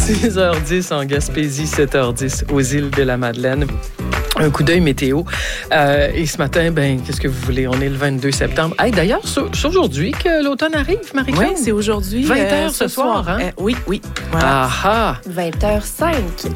6h10 en Gaspésie, 7h10 aux îles de la Madeleine. Un coup d'œil météo. Et ce matin, qu'est-ce que vous voulez? On est le 22 septembre. Hey, d'ailleurs, c'est aujourd'hui que l'automne arrive, Marie-Claude? Oui, c'est aujourd'hui. 20h ce soir, hein? Oui. Voilà. Ah! 20h05.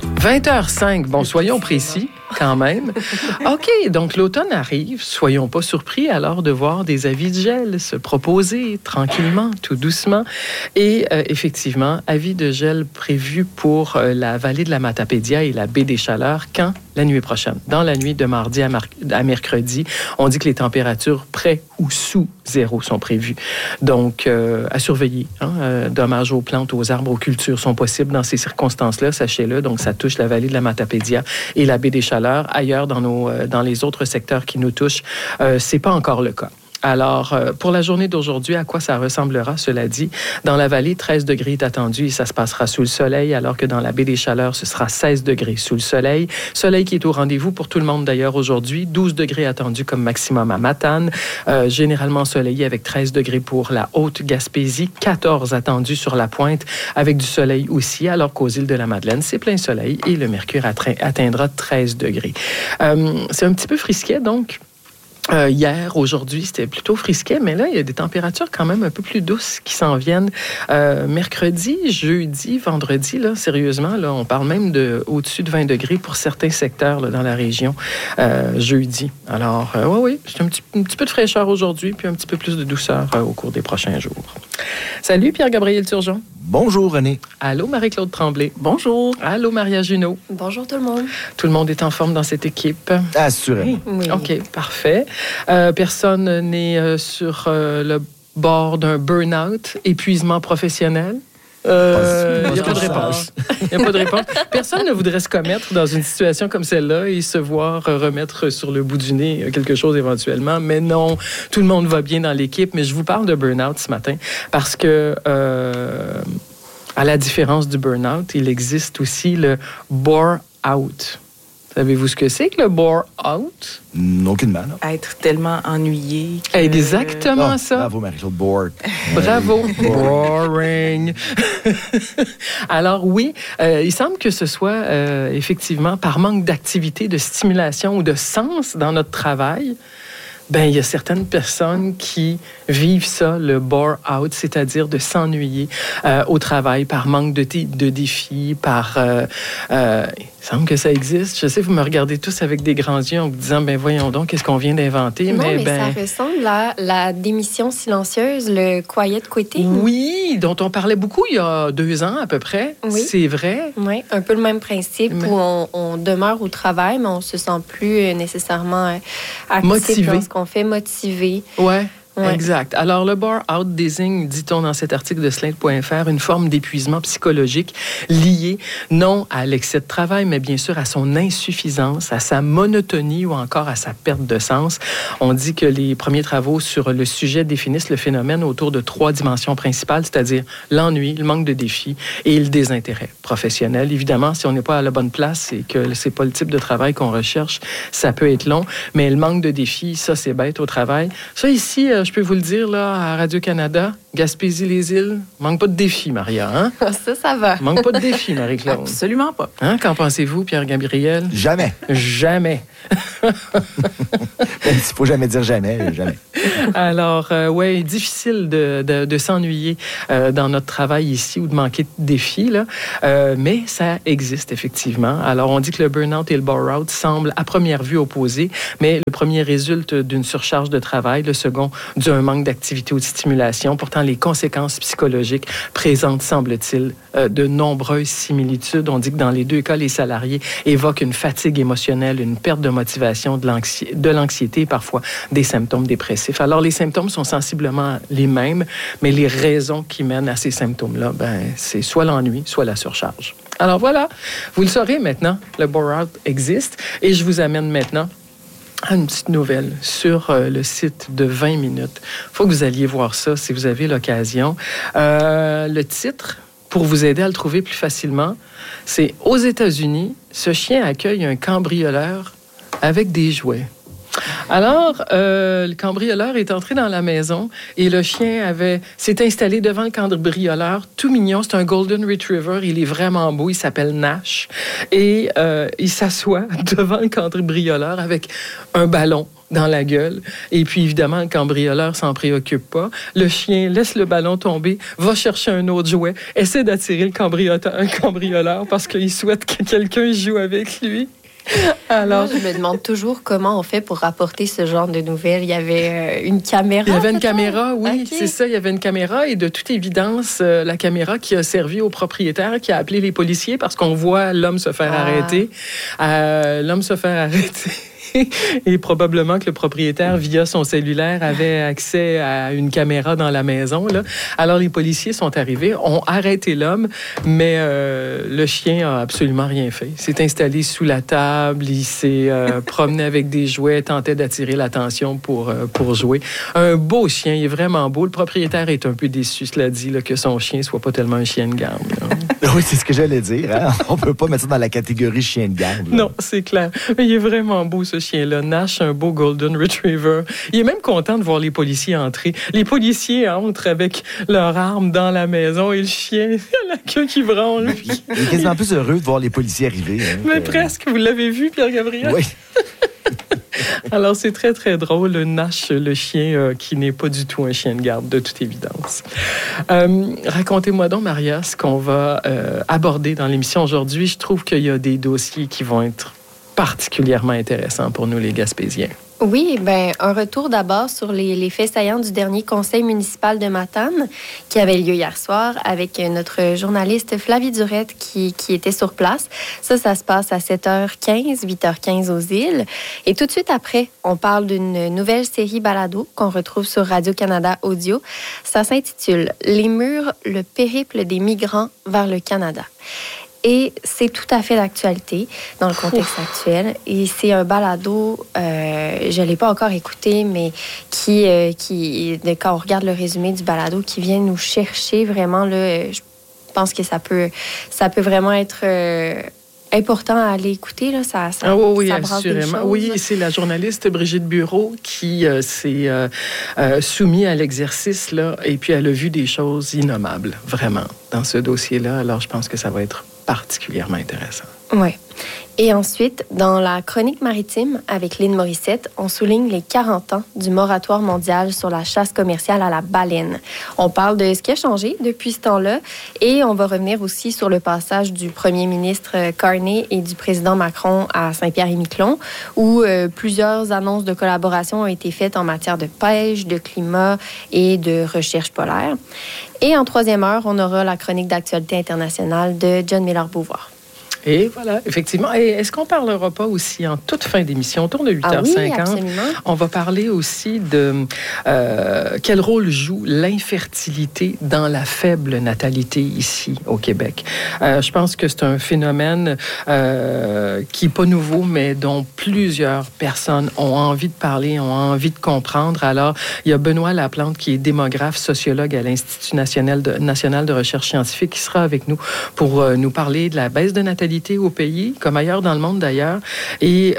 20h05. Bon, soyons précis quand même. OK, donc l'automne arrive. Soyons pas surpris alors de voir des avis de gel se proposer tranquillement, tout doucement. Et effectivement, avis de gel prévu pour la vallée de la Matapédia et la baie des Chaleurs quand? La nuit prochaine. Dans la nuit de mardi à mercredi, on dit que les températures près ou sous zéro sont prévues. Donc, à surveiller. Dommages aux plantes, aux arbres, aux cultures sont possibles dans ces circonstances-là, sachez-le. Donc, ça touche la vallée de la Matapédia et la baie des Chaleurs. Ailleurs, dans les autres secteurs qui nous touchent, c'est pas encore le cas. Alors, pour la journée d'aujourd'hui, à quoi ça ressemblera, cela dit? Dans la vallée, 13 degrés est attendu et ça se passera sous le soleil, alors que dans la baie des Chaleurs, ce sera 16 degrés sous le soleil. Soleil qui est au rendez-vous pour tout le monde d'ailleurs aujourd'hui. 12 degrés attendus comme maximum à Matane. Généralement ensoleillé avec 13 degrés pour la Haute-Gaspésie. 14 attendus sur la Pointe avec du soleil aussi, alors qu'aux îles de la Madeleine, c'est plein soleil et le mercure atteindra 13 degrés. C'est un petit peu frisquet, donc. Hier, aujourd'hui, c'était plutôt frisquet, mais là, il y a des températures quand même un peu plus douces qui s'en viennent. Mercredi, jeudi, vendredi, là, sérieusement, là, on parle même de au-dessus de 20 degrés pour certains secteurs là, dans la région jeudi. Alors, oui, c'est un petit peu de fraîcheur aujourd'hui, puis un petit peu plus de douceur au cours des prochains jours. Salut, Pierre-Gabriel Turgeon. Bonjour, René. Allô, Marie-Claude Tremblay. Bonjour. Allô, Maria Junot. Bonjour tout le monde. Tout le monde est en forme dans cette équipe? Assurément. Oui. OK, parfait. Personne n'est sur le bord d'un burn-out, épuisement professionnel? Il n'y a pas de réponse. Il n'y a pas de réponse. Personne ne voudrait se commettre dans une situation comme celle-là et se voir remettre sur le bout du nez quelque chose éventuellement. Mais non, tout le monde va bien dans l'équipe. Mais je vous parle de burn-out ce matin parce que, à la différence du burn-out, il existe aussi le bore-out. Savez-vous ce que c'est que le bore-out? Aucunement, non. Être tellement ennuyé. Exactement ça. Bravo, Marie-Claude. Bored. Bravo. Boring. Alors oui, il semble que ce soit effectivement par manque d'activité, de stimulation ou de sens dans notre travail. Il y a certaines personnes qui vivent ça, le bore-out, c'est-à-dire de s'ennuyer au travail par manque de défis, par... il semble que ça existe. Je sais, vous me regardez tous avec des grands yeux en vous disant, voyons donc, qu'est-ce qu'on vient d'inventer? Non, mais ça ressemble à la démission silencieuse, le quiet quitting. Oui, dont on parlait beaucoup il y a 2 ans à peu près. Oui. C'est vrai. Oui, un peu le même principe où on demeure au travail, mais on se sent plus nécessairement actif dans ce qu'on fait, motivé. Ouais. Ouais. Exact. Alors, le bore-out désigne, dit-on dans cet article de Slate.fr, une forme d'épuisement psychologique liée non à l'excès de travail, mais bien sûr à son insuffisance, à sa monotonie ou encore à sa perte de sens. On dit que les premiers travaux sur le sujet définissent le phénomène autour de 3 dimensions principales, c'est-à-dire l'ennui, le manque de défi et le désintérêt professionnel. Évidemment, si on n'est pas à la bonne place et que c'est pas le type de travail qu'on recherche, ça peut être long, mais le manque de défi, ça, c'est bête au travail. Ça, ici, je peux vous le dire, là, à Radio-Canada, Gaspésie-les-Îles, manque pas de défi, Maria, hein? Ça va. Manque pas de défi, Marie-Claude. Absolument pas. Hein? Qu'en pensez-vous, Pierre-Gabriel? Jamais. Jamais. Il faut jamais dire jamais, jamais. Alors, oui, difficile de s'ennuyer dans notre travail ici ou de manquer de défis, là. Mais ça existe, effectivement. Alors, on dit que le burn-out et le bore-out semblent à première vue opposés, mais le premier résulte d'une surcharge de travail, le second d'un manque d'activité ou de stimulation. Pourtant, les conséquences psychologiques présentent, semble-t-il, de nombreuses similitudes. On dit que dans les 2 cas, les salariés évoquent une fatigue émotionnelle, une perte de motivation, de l'anxiété et parfois des symptômes dépressifs. Alors, les symptômes sont sensiblement les mêmes, mais les raisons qui mènent à ces symptômes-là, c'est soit l'ennui, soit la surcharge. Alors voilà, vous le saurez maintenant, le bore-out existe et je vous amène maintenant à une petite nouvelle sur le site de 20 minutes. Il faut que vous alliez voir ça si vous avez l'occasion. Le titre, pour vous aider à le trouver plus facilement, c'est « Aux États-Unis, ce chien accueille un cambrioleur avec des jouets ». Alors, le cambrioleur est entré dans la maison et le chien s'est installé devant le cambrioleur, tout mignon. C'est un Golden Retriever. Il est vraiment beau. Il s'appelle Nash. Et il s'assoit devant le cambrioleur avec un ballon dans la gueule. Et puis, évidemment, le cambrioleur s'en préoccupe pas. Le chien laisse le ballon tomber, va chercher un autre jouet, essaie d'attirer un cambrioleur parce qu'il souhaite que quelqu'un joue avec lui. Alors, moi, je me demande toujours comment on fait pour rapporter ce genre de nouvelles. Il y avait une caméra. Il y avait une caméra, oui, okay. C'est ça. Il y avait une caméra et de toute évidence, la caméra qui a servi au propriétaire, qui a appelé les policiers parce qu'on voit l'homme se faire arrêter. L'homme se faire arrêter. Et probablement que le propriétaire, via son cellulaire, avait accès à une caméra dans la maison. Là. Alors, les policiers sont arrivés, ont arrêté l'homme, mais le chien a absolument rien fait. Il s'est installé sous la table, il s'est promené avec des jouets, tentait d'attirer l'attention pour jouer. Un beau chien, il est vraiment beau. Le propriétaire est un peu déçu, cela dit, là, que son chien soit pas tellement un chien de garde. Oui, c'est ce que j'allais dire. Hein? On peut pas mettre ça dans la catégorie chien de garde. Là. Non, c'est clair. Mais il est vraiment beau, ce chien-là. Nash, un beau Golden Retriever. Il est même content de voir les policiers entrer. Les policiers entrent avec leurs armes dans la maison et le chien, il a la queue qui branle. Il est quasiment plus heureux de voir les policiers arriver. Hein, mais presque. Vous l'avez vu, Pierre-Gabriel? Oui. Alors, c'est très, très drôle. Le Nash, le chien qui n'est pas du tout un chien de garde, de toute évidence. Racontez-moi donc, Maria, ce qu'on va aborder dans l'émission aujourd'hui. Je trouve qu'il y a des dossiers qui vont être particulièrement intéressants pour nous, les Gaspésiens. Oui, bien, un retour d'abord sur les faits saillants du dernier conseil municipal de Matane qui avait lieu hier soir avec notre journaliste Flavie Durette qui était sur place. Ça se passe à 7h15, 8h15 aux îles. Et tout de suite après, on parle d'une nouvelle série balado qu'on retrouve sur Radio-Canada Audio. Ça s'intitule « Les murs, le périple des migrants vers le Canada ». Et c'est tout à fait d'actualité dans le contexte actuel. Et c'est un balado, je ne l'ai pas encore écouté, mais qui, quand on regarde le résumé du balado, qui vient nous chercher vraiment, là, je pense que ça peut vraiment être important à aller écouter. Là, ça oui, ça brasse assurément. des choses. Oui, c'est la journaliste Brigitte Bureau qui s'est soumise à l'exercice, là, et puis elle a vu des choses innommables, vraiment, dans ce dossier-là. Alors, je pense que ça va être particulièrement intéressant. Oui. Et ensuite, dans la chronique maritime avec Lynn Morissette, on souligne les 40 ans du moratoire mondial sur la chasse commerciale à la baleine. On parle de ce qui a changé depuis ce temps-là et on va revenir aussi sur le passage du premier ministre Carney et du président Macron à Saint-Pierre-et-Miquelon où plusieurs annonces de collaboration ont été faites en matière de pêche, de climat et de recherche polaire. Et en troisième heure, on aura la chronique d'actualité internationale de John Miller-Beauvoir. Et voilà, effectivement. Et est-ce qu'on ne parlera pas aussi en toute fin d'émission, autour de 8h50, oui, absolument. On va parler aussi de quel rôle joue l'infertilité dans la faible natalité ici au Québec. Je pense que c'est un phénomène qui n'est pas nouveau, mais dont plusieurs personnes ont envie de parler, ont envie de comprendre. Alors, il y a Benoît Laplante, qui est démographe, sociologue à l'Institut national de recherche scientifique, qui sera avec nous pour nous parler de la baisse de natalité au pays, comme ailleurs dans le monde d'ailleurs. Et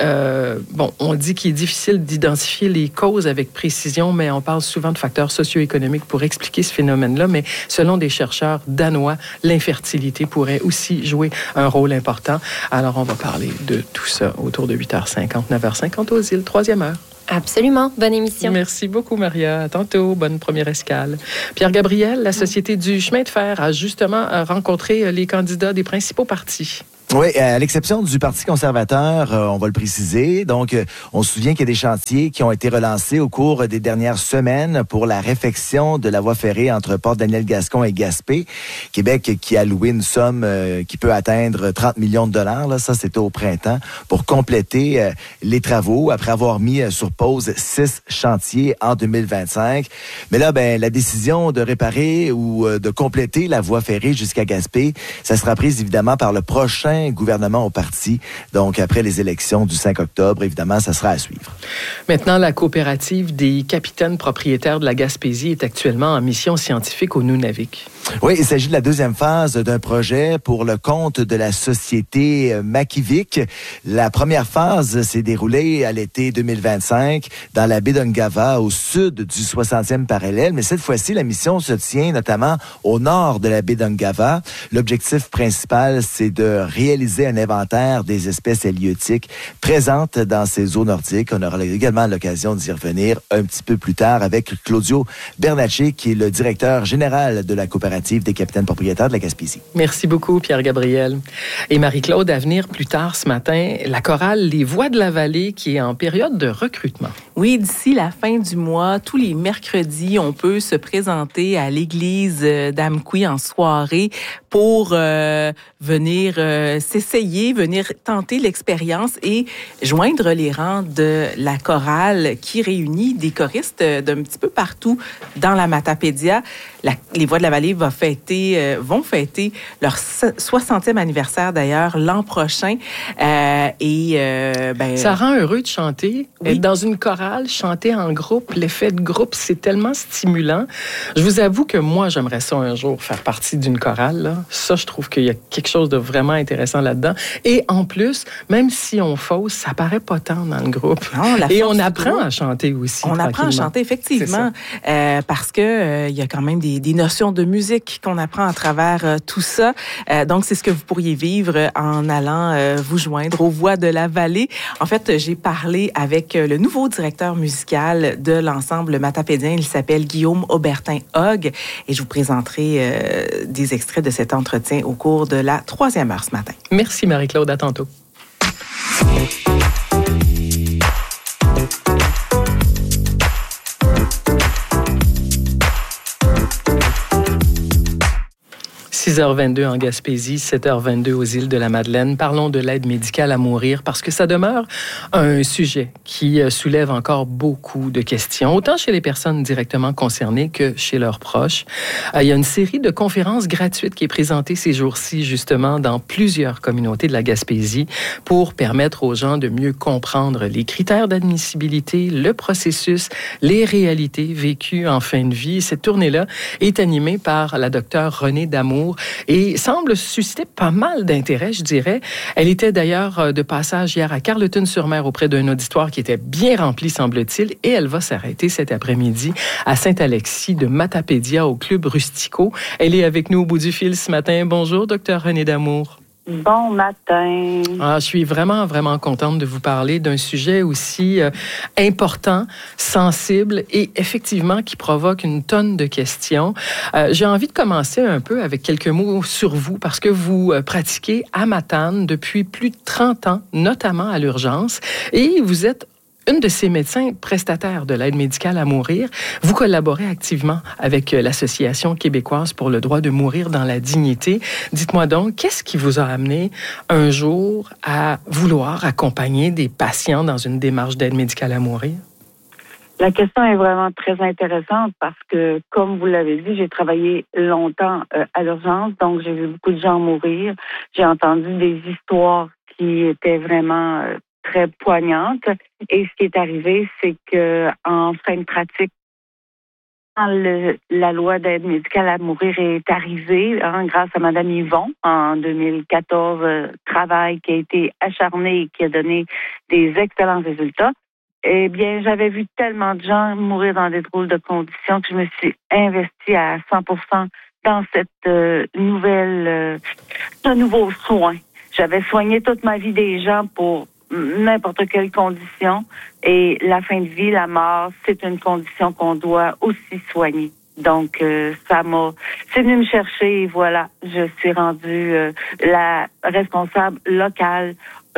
on dit qu'il est difficile d'identifier les causes avec précision, mais on parle souvent de facteurs socio-économiques pour expliquer ce phénomène-là. Mais selon des chercheurs danois, l'infertilité pourrait aussi jouer un rôle important. Alors, on va parler de tout ça autour de 8h50, 9h50 aux îles, troisième heure. Absolument. Bonne émission. Merci beaucoup, Maria. À tantôt. Bonne première escale. Pierre-Gabriel, la Société du chemin de fer a justement rencontré les candidats des principaux partis. Oui, à l'exception du Parti conservateur, on va le préciser. Donc, on se souvient qu'il y a des chantiers qui ont été relancés au cours des dernières semaines pour la réfection de la voie ferrée entre Port-Daniel-Gascon et Gaspé. Québec qui a alloué une somme qui peut atteindre 30 millions de dollars. Là, ça, c'était au printemps, pour compléter les travaux après avoir mis sur pause 6 chantiers en 2025. Mais là, la décision de réparer ou de compléter la voie ferrée jusqu'à Gaspé, ça sera prise évidemment par le prochain prochain gouvernement au parti. Donc, après les élections du 5 octobre, évidemment, ça sera à suivre. Maintenant, la coopérative des capitaines propriétaires de la Gaspésie est actuellement en mission scientifique au Nunavik. Oui, il s'agit de la deuxième phase d'un projet pour le compte de la société Makivik. La première phase s'est déroulée à l'été 2025 dans la baie d'Ungava, au sud du 60e parallèle. Mais cette fois-ci, la mission se tient notamment au nord de la baie d'Ungava. L'objectif principal, c'est de réaliser un inventaire des espèces halieutiques présentes dans ces eaux nordiques. On aura également l'occasion d'y revenir un petit peu plus tard avec Claudio Bernacci, qui est le directeur général de la coopérative des capitaines propriétaires de la Gaspésie. Merci beaucoup, Pierre-Gabriel. Et Marie-Claude, à venir plus tard ce matin, la chorale Les Voix de la Vallée qui est en période de recrutement. Oui, d'ici la fin du mois, tous les mercredis, on peut se présenter à l'église d'Amqui en soirée pour venir s'essayer, venir tenter l'expérience et joindre les rangs de la chorale qui réunit des choristes d'un petit peu partout dans la Matapédia. Les Voix de la Vallée vont fêter leur 60e anniversaire d'ailleurs l'an prochain. Ça rend heureux de chanter. Oui. Être dans une chorale, chanter en groupe, l'effet de groupe, c'est tellement stimulant. Je vous avoue que moi, j'aimerais ça un jour, faire partie d'une chorale. Là. Ça, je trouve qu'il y a quelque chose de vraiment intéressant là-dedans. Et en plus, même si on fausse, ça paraît pas tant dans le groupe. Non, et on apprend à chanter aussi. On apprend à chanter, effectivement, parce que il y a quand même des notions de musique qu'on apprend à travers tout ça. Donc, c'est ce que vous pourriez vivre en allant vous joindre aux Voix de la Vallée. En fait, j'ai parlé avec le nouveau directeur musical de l'ensemble matapédien. Il s'appelle Guillaume Aubertin-Hogg et je vous présenterai des extraits de cet entretien au cours de la 3e heure ce matin. Merci Marie-Claude, à tantôt. « 6h22 en Gaspésie, 7h22 aux îles de la Madeleine. Parlons de l'aide médicale à mourir parce que ça demeure un sujet qui soulève encore beaucoup de questions, autant chez les personnes directement concernées que chez leurs proches. Il y a une série de conférences gratuites qui est présentée ces jours-ci, justement, dans plusieurs communautés de la Gaspésie pour permettre aux gens de mieux comprendre les critères d'admissibilité, le processus, les réalités vécues en fin de vie. Cette tournée-là est animée par la docteure Renée Damour et semble susciter pas mal d'intérêt, je dirais. Elle était d'ailleurs de passage hier à Carleton-sur-Mer auprès d'un auditoire qui était bien rempli, semble-t-il, et elle va s'arrêter cet après-midi à Saint-Alexis de Matapédia au Club Rustico. Elle est avec nous au bout du fil ce matin. Bonjour, docteur Renée Damour. Bon matin. Je suis vraiment, vraiment contente de vous parler d'un sujet aussi important, sensible et effectivement qui provoque une tonne de questions. J'ai envie de commencer un peu avec quelques mots sur vous parce que vous pratiquez à Matane depuis plus de 30 ans, notamment à l'urgence, et vous êtes une de ces médecins prestataires de l'aide médicale à mourir. Vous collaborez activement avec l'Association québécoise pour le droit de mourir dans la dignité. Dites-moi donc, qu'est-ce qui vous a amené un jour à vouloir accompagner des patients dans une démarche d'aide médicale à mourir? La question est vraiment très intéressante parce que, comme vous l'avez dit, j'ai travaillé longtemps à l'urgence, donc j'ai vu beaucoup de gens mourir. J'ai entendu des histoires qui étaient vraiment très poignante. Et ce qui est arrivé, c'est que en fin de pratique, quand la loi d'aide médicale à mourir est arrivée, grâce à Mme Yvon, en 2014, travail qui a été acharné et qui a donné des excellents résultats, eh bien, j'avais vu tellement de gens mourir dans des drôles de conditions que je me suis investie à 100% dans cette ce nouveau soin. J'avais soigné toute ma vie des gens pour n'importe quelle condition. Et la fin de vie, la mort, c'est une condition qu'on doit aussi soigner. Donc, c'est venu me chercher et voilà, je suis rendue la responsable locale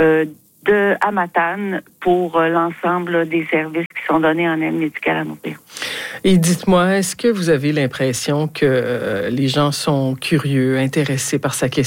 à Matane pour l'ensemble des services qui sont donnés en aide médicale à mourir. Et dites-moi, est-ce que vous avez l'impression que les gens sont curieux, intéressés par ces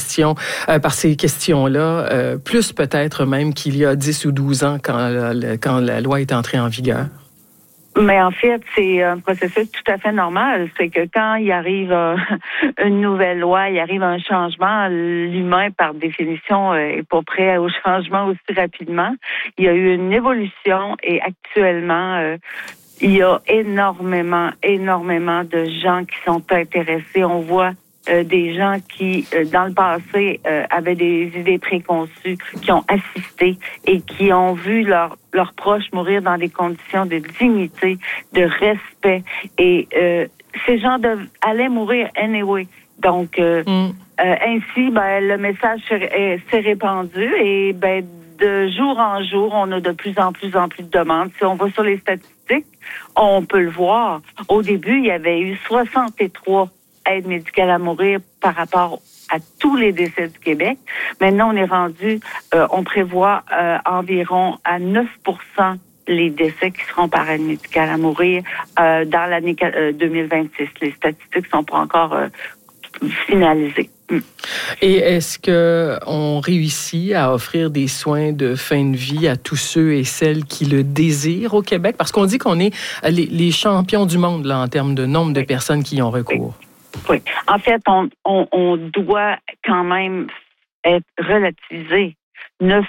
questions-là, plus peut-être même qu'il y a 10 ou 12 ans quand la loi est entrée en vigueur? Mais en fait, c'est un processus tout à fait normal. C'est que quand il arrive une nouvelle loi, il arrive un changement, l'humain, par définition, est pas prêt au changement aussi rapidement. Il y a eu une évolution et actuellement, il y a énormément de gens qui sont intéressés. On voit des gens qui, dans le passé, avaient des idées préconçues, qui ont assisté et qui ont vu leurs proches mourir dans des conditions de dignité, de respect. Et ces gens allaient mourir anyway. Donc, ainsi, le message s'est répandu et de jour en jour, on a de plus en plus de demandes. Si on va sur les statistiques, on peut le voir. Au début, il y avait eu 63 aides médicales à mourir par rapport à tous les décès du Québec. Maintenant, on est rendu, on prévoit environ à 9% les décès qui seront par aide médicale à mourir dans l'année 2026. Les statistiques sont pas encore finalisées. Et est-ce qu'on réussit à offrir des soins de fin de vie à tous ceux et celles qui le désirent au Québec? Parce qu'on dit qu'on est les champions du monde là, en termes de nombre de personnes qui y ont recours. Oui. En fait, on doit quand même être relativisé. 9%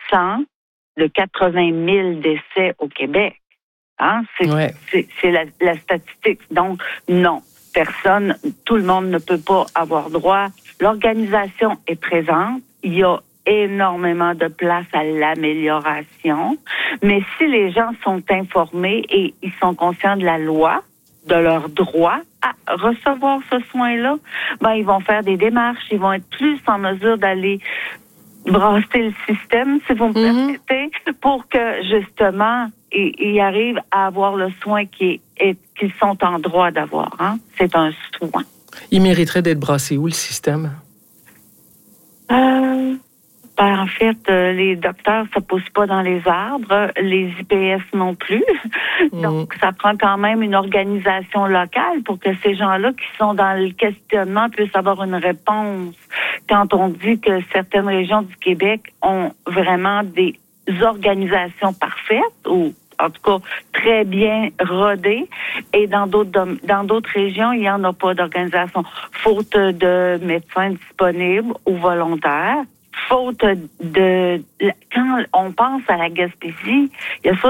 de 80 000 décès au Québec. Hein? C'est la statistique. Donc, non. Personne, tout le monde ne peut pas avoir droit. L'organisation est présente. Il y a énormément de place à l'amélioration. Mais si les gens sont informés et ils sont conscients de la loi, de leur droit à recevoir ce soin-là, ils vont faire des démarches, ils vont être plus en mesure d'aller brasser le système, si vous me permettez, pour que, justement, ils arrivent à avoir le soin qu'ils sont en droit d'avoir. Hein? C'est un soin. Il mériterait d'être brassé où, le système? En fait, les docteurs, ça pousse pas dans les arbres, les IPS non plus. Donc, ça prend quand même une organisation locale pour que ces gens-là qui sont dans le questionnement puissent avoir une réponse. Quand on dit que certaines régions du Québec ont vraiment des organisations parfaites ou en tout cas très bien rodées, et dans d'autres régions, il n'y en a pas d'organisation. Faute de médecins disponibles ou volontaires, faute de... Quand on pense à la Gaspésie, il y a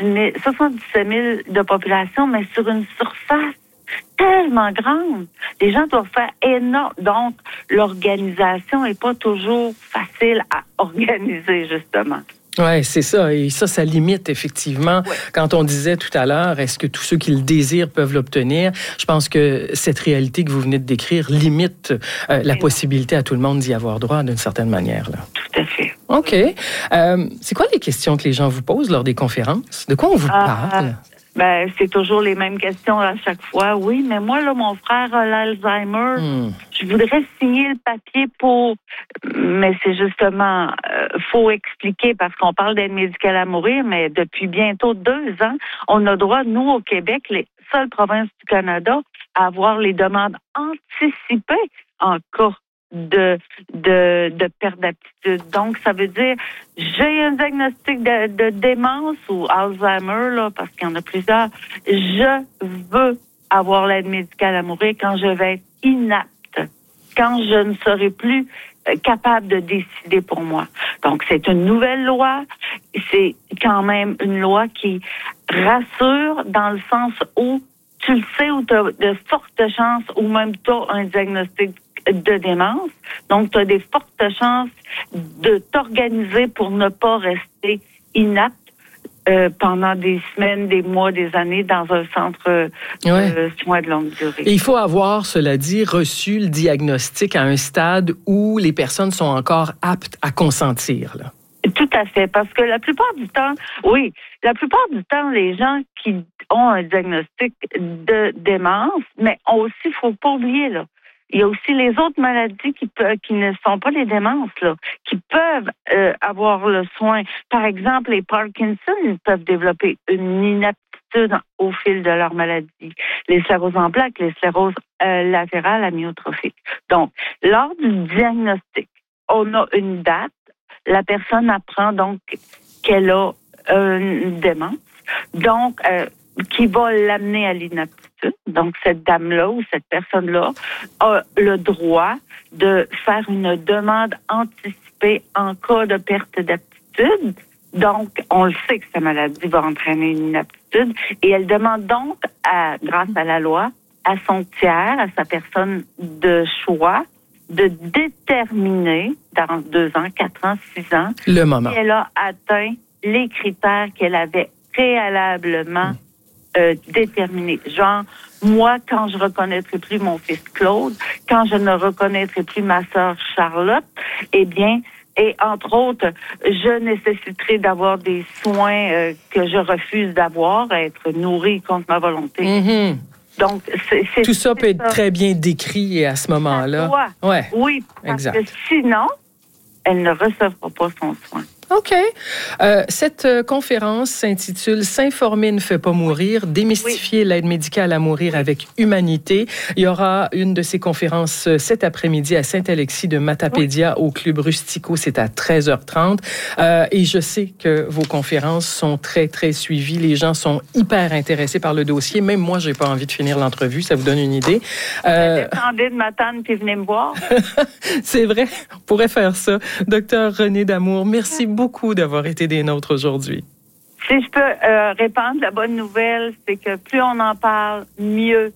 77 000 de population, mais sur une surface tellement grande. Les gens doivent faire énorme. Donc, l'organisation n'est pas toujours facile à organiser, justement. Oui, c'est ça. Et ça limite effectivement. Ouais. Quand on disait tout à l'heure, est-ce que tous ceux qui le désirent peuvent l'obtenir? Je pense que cette réalité que vous venez de décrire limite la possibilité à tout le monde d'y avoir droit d'une certaine manière. Là. Tout à fait. OK. C'est quoi les questions que les gens vous posent lors des conférences? De quoi on vous parle? C'est toujours les mêmes questions à chaque fois. Oui, mais moi, là, mon frère a l'Alzheimer. Je voudrais signer le papier pour... Mais c'est justement... faut expliquer, parce qu'on parle d'aide médicale à mourir, mais depuis bientôt 2 ans, on a droit, nous, au Québec, les seules provinces du Canada, à avoir les demandes anticipées en cas de perte d'aptitude. Donc, ça veut dire, j'ai un diagnostic de démence ou Alzheimer, là, parce qu'il y en a plusieurs. Je veux avoir l'aide médicale à mourir quand je vais être inapte, quand je ne serai plus capable de décider pour moi. Donc, c'est une nouvelle loi. C'est quand même une loi qui rassure dans le sens où tu le sais, où tu as de fortes chances, ou même tu as un diagnostic de démence. Donc, tu as des fortes chances de t'organiser pour ne pas rester inapte pendant des semaines, des mois, des années dans un centre de soins de longue durée. Et il faut avoir, cela dit, reçu le diagnostic à un stade où les personnes sont encore aptes à consentir, là. Tout à fait, parce que la plupart du temps, les gens qui ont un diagnostic de démence, mais aussi, faut pas oublier, là, il y a aussi les autres maladies qui ne sont pas les démences, là, qui peuvent avoir le soin. Par exemple, les Parkinson peuvent développer une inaptitude au fil de leur maladie. Les scléroses en plaques, les scléroses latérales amyotrophiques. Donc, lors du diagnostic, on a une date. La personne apprend donc qu'elle a une démence. Donc, qui va l'amener à l'inaptitude. Donc, cette dame-là ou cette personne-là a le droit de faire une demande anticipée en cas de perte d'aptitude. Donc, on le sait que sa maladie va entraîner une inaptitude et elle demande donc, grâce à la loi, à son tiers, à sa personne de choix, de déterminer dans 2 ans, 4 ans, 6 ans, le moment. Si elle a atteint les critères qu'elle avait préalablement déterminés. Genre, moi, quand je reconnaîtrai plus mon fils Claude, quand je ne reconnaîtrai plus ma sœur Charlotte, eh bien, et entre autres, je nécessiterai d'avoir des soins que je refuse d'avoir, être nourrie contre ma volonté. Mm-hmm. Donc, tout ça peut être très bien décrit à ce moment-là. Ouais. Oui, parce exact. Que sinon, elle ne recevra pas son soin. OK. Cette conférence s'intitule « S'informer ne fait pas mourir, démystifier l'aide médicale à mourir avec humanité ». Il y aura une de ces conférences cet après-midi à Saint-Alexis de Matapédia au Club Rustico. C'est à 13h30. Et je sais que vos conférences sont très, très suivies. Les gens sont hyper intéressés par le dossier. Même moi, j'ai pas envie de finir l'entrevue. Ça vous donne une idée. Descendez de Matane puis venez me voir. C'est vrai. On pourrait faire ça. Docteur René Damour, merci beaucoup d'avoir été des nôtres aujourd'hui. Si je peux répandre la bonne nouvelle, c'est que plus on en parle, mieux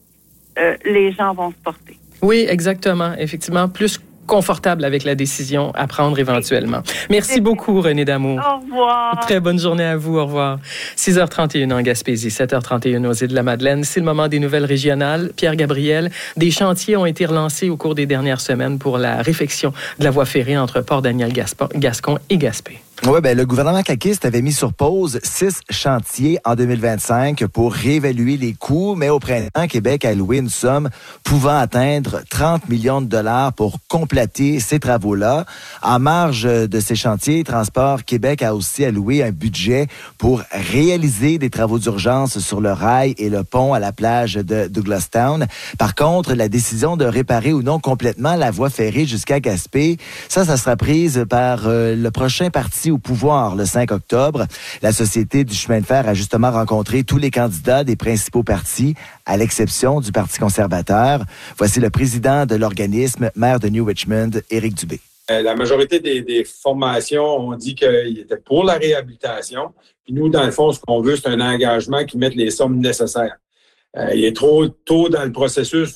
les gens vont se porter. Oui, exactement. Effectivement, plus confortable avec la décision à prendre éventuellement. Merci beaucoup, René Damour. Au revoir. Très bonne journée à vous. Au revoir. 6h31 en Gaspésie, 7h31 aux Îles-de-la-Madeleine. C'est le moment des nouvelles régionales. Pierre Gabriel, des chantiers ont été relancés au cours des dernières semaines pour la réfection de la voie ferrée entre Port-Daniel-Gascon et Gaspé. Oui, le gouvernement caquiste avait mis sur pause 6 chantiers en 2025 pour réévaluer les coûts, mais au printemps, Québec a alloué une somme pouvant atteindre 30 millions de dollars pour compléter ces travaux-là. En marge de ces chantiers, Transport Québec a aussi alloué un budget pour réaliser des travaux d'urgence sur le rail et le pont à la plage de Douglastown. Par contre, la décision de réparer ou non complètement la voie ferrée jusqu'à Gaspé, ça sera prise par le prochain parti au pouvoir le 5 octobre. La Société du chemin de fer a justement rencontré tous les candidats des principaux partis, à l'exception du Parti conservateur. Voici le président de l'organisme, maire de New Richmond, Éric Dubé. La majorité des formations ont dit qu'ils étaient pour la réhabilitation. Puis nous, dans le fond, ce qu'on veut, c'est un engagement qui mette les sommes nécessaires. Il est trop tôt dans le processus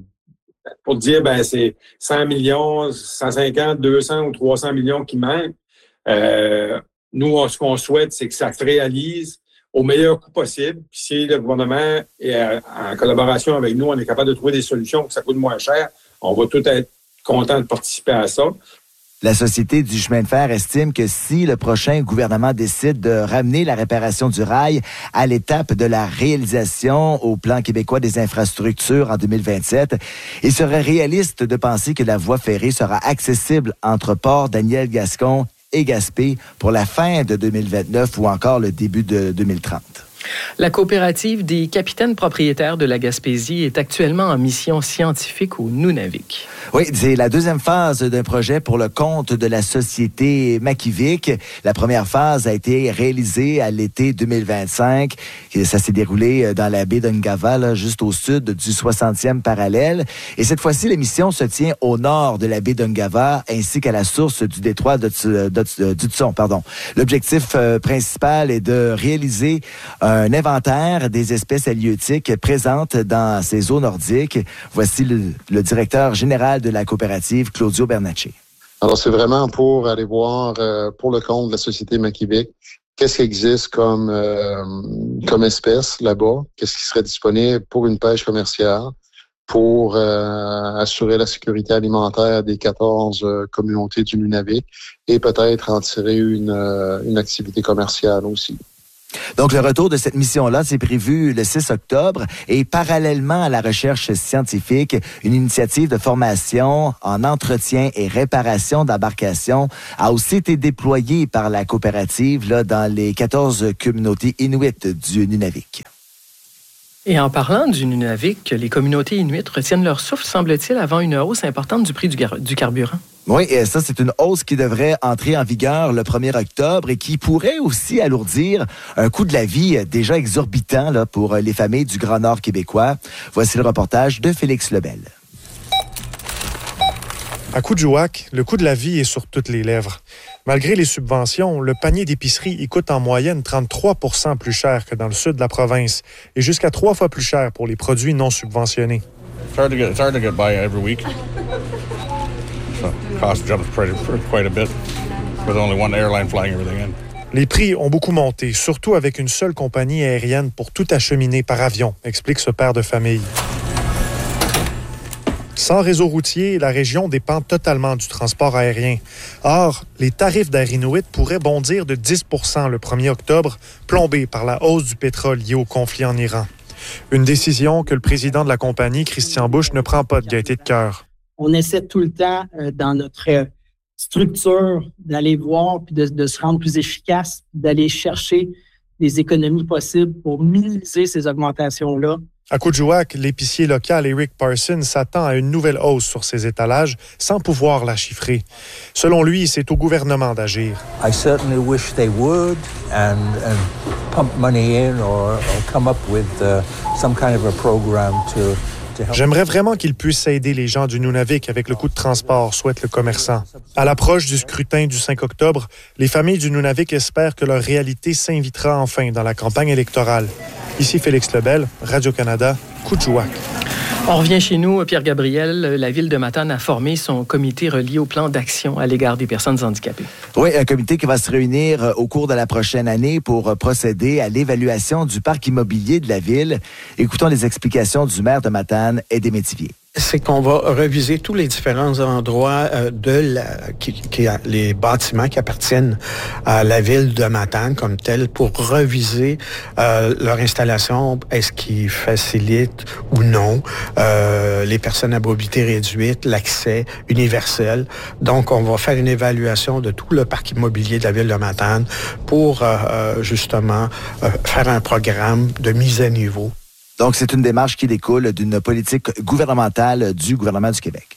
pour dire c'est 100 millions, 150, 200 ou 300 millions qui manquent. Nous, ce qu'on souhaite, c'est que ça se réalise au meilleur coût possible. Puis si le gouvernement, en collaboration avec nous, on est capable de trouver des solutions que ça coûte moins cher, on va tous être contents de participer à ça. La Société du chemin de fer estime que si le prochain gouvernement décide de ramener la réparation du rail à l'étape de la réalisation au plan québécois des infrastructures en 2027, il serait réaliste de penser que la voie ferrée sera accessible entre Port-Daniel-Gascon et Gaspé pour la fin de 2029 ou encore le début de 2030. La coopérative des capitaines propriétaires de la Gaspésie est actuellement en mission scientifique au Nunavik. Oui, c'est la deuxième phase d'un projet pour le compte de la société Makivik. La première phase a été réalisée à l'été 2025. Ça s'est déroulé dans la baie d'Ungava, juste au sud du 60e parallèle. Et cette fois-ci, la mission se tient au nord de la baie d'Ungava ainsi qu'à la source du détroit d'Hudson. L'objectif principal est de réaliser un inventaire des espèces halieutiques présentes dans ces eaux nordiques. Voici le directeur général de la coopérative, Claudio Bernacci. Alors, c'est vraiment pour aller voir, pour le compte de la société Makivik, qu'est-ce qui existe comme espèce là-bas, qu'est-ce qui serait disponible pour une pêche commerciale, pour assurer la sécurité alimentaire des 14 communautés du Nunavik et peut-être en tirer une activité commerciale aussi. Donc, le retour de cette mission-là, c'est prévu le 6 octobre. Et parallèlement à la recherche scientifique, une initiative de formation en entretien et réparation d'embarcations a aussi été déployée par la coopérative dans les 14 communautés inuites du Nunavik. Et en parlant du Nunavik, les communautés inuites retiennent leur souffle, semble-t-il, avant une hausse importante du prix du carburant. Oui, et ça, c'est une hausse qui devrait entrer en vigueur le 1er octobre et qui pourrait aussi alourdir un coût de la vie déjà exorbitant là, pour les familles du Grand Nord québécois. Voici le reportage de Félix Lebel. À Coudjouac, le coût de la vie est sur toutes les lèvres. Malgré les subventions, le panier d'épicerie y coûte en moyenne 33 % plus cher que dans le sud de la province et jusqu'à 3 fois plus cher pour les produits non subventionnés. It's hard to get by every week. So cost jumps quite a bit with only one airline flying everything in. Les prix ont beaucoup monté, surtout avec une seule compagnie aérienne pour tout acheminer par avion, explique ce père de famille. Sans réseau routier, la région dépend totalement du transport aérien. Or, les tarifs d'Air Inuit pourraient bondir de 10 % le 1er octobre, plombés par la hausse du pétrole liée au conflit en Iran. Une décision que le président de la compagnie, Christian Bush, ne prend pas de gaieté de cœur. On essaie tout le temps, dans notre structure, d'aller voir puis de se rendre plus efficace, d'aller chercher des économies possibles pour minimiser ces augmentations-là. À Coudjouac, l'épicier local Eric Parsons s'attend à une nouvelle hausse sur ses étalages sans pouvoir la chiffrer. Selon lui, c'est au gouvernement d'agir. I certainly wish they would and pump money in or come up with some kind of a program to help. J'aimerais vraiment qu'ils puissent aider les gens du Nunavik avec le coût de transport, souhaite le commerçant. À l'approche du scrutin du 5 octobre, les familles du Nunavik espèrent que leur réalité s'invitera enfin dans la campagne électorale. Ici Félix Lebel, Radio-Canada, Coudjouac. On revient chez nous, Pierre Gabriel. La Ville de Matane a formé son comité relié au plan d'action à l'égard des personnes handicapées. Oui, un comité qui va se réunir au cours de la prochaine année pour procéder à l'évaluation du parc immobilier de la ville. Écoutons les explications du maire de Matane, Aidé Métivier. C'est qu'on va reviser tous les différents endroits les bâtiments qui appartiennent à la ville de Matane comme tel pour reviser leur installation. Est-ce qu'ils facilitent ou non les personnes à mobilité réduite, l'accès universel. Donc, on va faire une évaluation de tout le parc immobilier de la ville de Matane pour justement faire un programme de mise à niveau. Donc, c'est une démarche qui découle d'une politique gouvernementale du gouvernement du Québec.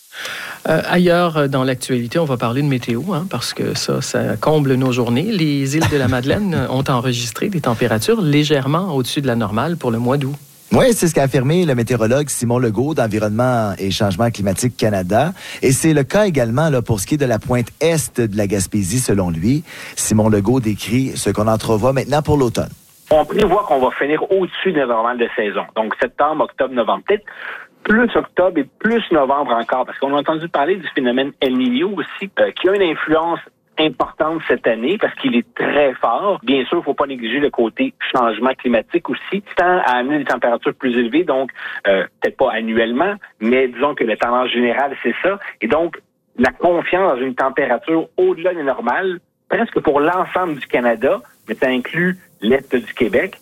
Ailleurs dans l'actualité, on va parler de météo, parce que ça comble nos journées. Les îles de la Madeleine ont enregistré des températures légèrement au-dessus de la normale pour le mois d'août. Oui, c'est ce qu'a affirmé le météorologue Simon Legault d'Environnement et Changement climatique Canada. Et c'est le cas également là, pour ce qui est de la pointe est de la Gaspésie, selon lui. Simon Legault décrit ce qu'on entrevoit maintenant pour l'automne. On prévoit qu'on va finir au-dessus de la normale de saison. Donc, septembre, octobre, novembre. Peut-être plus octobre et plus novembre encore, parce qu'on a entendu parler du phénomène El Niño aussi, qui a une influence importante cette année, parce qu'il est très fort. Bien sûr, il ne faut pas négliger le côté changement climatique aussi, tend à amener des températures plus élevées, donc peut-être pas annuellement, mais disons que la tendance générale, c'est ça. Et donc, la confiance dans une température au-delà des normales, presque pour l'ensemble du Canada, mais ça inclut l'Est du Québec.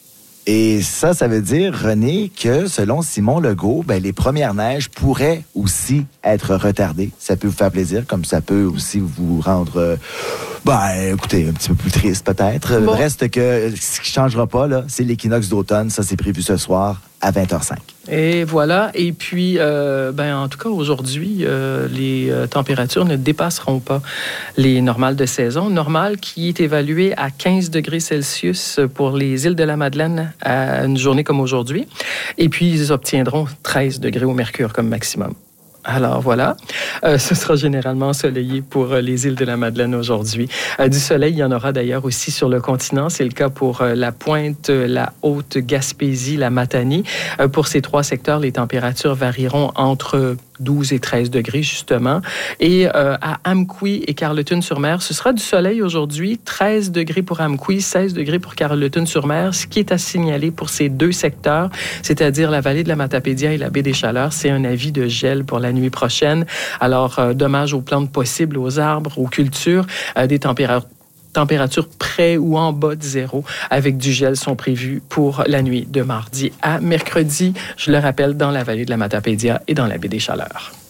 Et ça veut dire, René, que selon Simon Legault, les premières neiges pourraient aussi être retardées. Ça peut vous faire plaisir, comme ça peut aussi vous rendre, écoutez, un petit peu plus triste peut-être. Bon. Reste que ce qui ne changera pas, là, c'est l'équinoxe d'automne. Ça, c'est prévu ce soir à 20h05. Et voilà. Et puis, en tout cas, aujourd'hui, les températures ne dépasseront pas les normales de saison. Normale qui est évaluée à 15 degrés Celsius pour les îles de la Madeleine à une journée comme aujourd'hui. Et puis, ils obtiendront 13 degrés au mercure comme maximum. Alors voilà, ce sera généralement ensoleillé pour les îles de la Madeleine aujourd'hui. Du soleil, il y en aura d'ailleurs aussi sur le continent. C'est le cas pour la Pointe, la Haute-Gaspésie, la Matanie. Pour ces trois secteurs, les températures varieront entre 12 et 13 degrés, justement. Et à Amqui et Carleton-sur-Mer, ce sera du soleil aujourd'hui. 13 degrés pour Amqui, 16 degrés pour Carleton-sur-Mer. Ce qui est à signaler pour ces deux secteurs, c'est-à-dire la vallée de la Matapédia et la baie des Chaleurs, c'est un avis de gel pour la nuit prochaine. Alors, dommage aux plantes possibles, aux arbres, aux cultures, des températures près ou en bas de zéro avec du gel sont prévues pour la nuit de mardi à mercredi. Je le rappelle, dans la vallée de la Matapédia et dans la baie des Chaleurs.